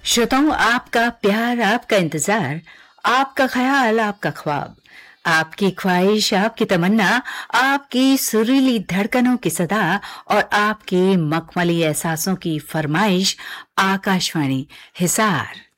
श्रोताओं, आपका प्यार, आपका इंतजार, आपका ख्याल, आपका ख्वाब, आपकी ख्वाहिश, आपकी तमन्ना, आपकी सुरीली धड़कनों की सदा और आपके मखमली एहसासों की फरमाइश। आकाशवाणी हिसार।